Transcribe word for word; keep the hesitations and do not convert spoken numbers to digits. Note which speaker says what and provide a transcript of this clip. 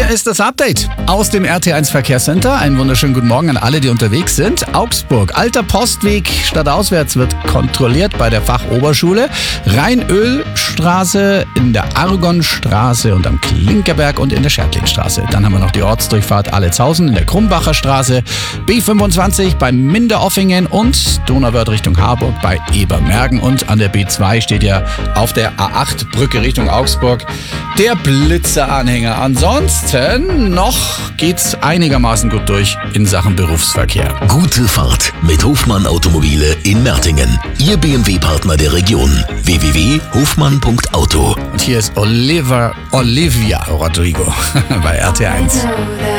Speaker 1: Hier ist das Update aus dem R T eins Verkehrscenter. Einen wunderschönen guten Morgen an alle, die unterwegs sind. Augsburg, alter Postweg stadtauswärts wird kontrolliert bei der Fachoberschule. Rheinölstraße, in der Argonstraße und am Klinkerberg und in der Schertlingstraße. Dann haben wir noch die Ortsdurchfahrt Allezhausen in der Krumbacher Straße, B fünfundzwanzig bei Minderoffingen und Donauwörth Richtung Harburg bei Ebermergen. Und an der B zwei steht ja auf der A acht Brücke Richtung Augsburg der Blitzeranhänger. Ansonsten noch geht's einigermaßen gut durch in Sachen Berufsverkehr.
Speaker 2: Gute Fahrt mit Hofmann Automobile in Mertingen. Ihr B M W-Partner der Region. w w w punkt hofmann punkt auto.
Speaker 1: Und hier ist Oliver, Olivia Rodrigo bei R T eins.